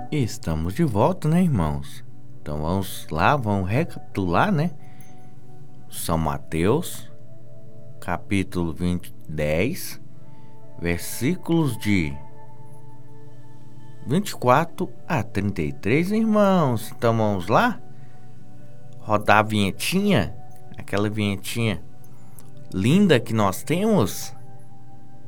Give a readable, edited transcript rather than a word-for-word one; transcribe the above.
Estamos de volta, né, irmãos? Então vamos lá, vamos recapitular, né? São Mateus, capítulo 10, versículos de 24 a 33, irmãos. Então vamos lá? Rodar a vinhetinha, aquela vinhetinha linda que nós temos.